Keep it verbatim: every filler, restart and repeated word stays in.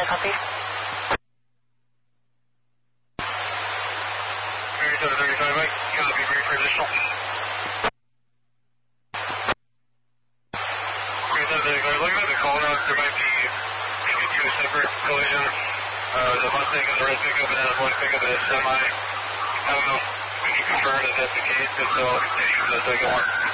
I copy? thirty-seven thirty-five, Mike. Copy, ready for additional. thirty-seven thirty-five, looking at the call notes, there might be maybe two separate collisions. Uh, the Mustang and the red pickup, and then the black pickup and a semi. I don't know if we can confirm if that's the case, if so, I'll continue for the second one.